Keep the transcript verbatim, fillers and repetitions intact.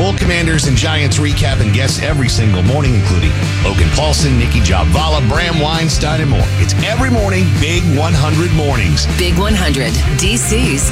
Full Commanders and Giants recap and guests every single morning, including Logan Paulson, Nikki Jhabvala, Bram Weinstein, and more. It's every morning, Big one hundred Mornings. Big one hundred, D C's